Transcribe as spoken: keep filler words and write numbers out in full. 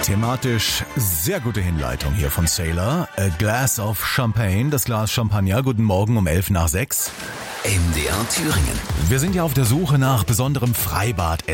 Thematisch sehr gute Hinleitung hier von Sailor. A Glass of Champagne, das Glas Champagner. Guten Morgen um elf nach sechs. M D R Thüringen. Wir sind ja auf der Suche nach besonderem Freibad